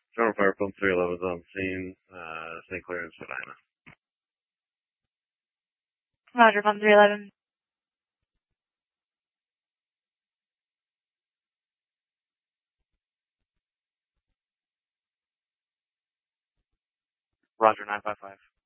General Fire Pump 311 is on scene, St. Clair and Spadina. Roger, Pump 311. Roger, 955.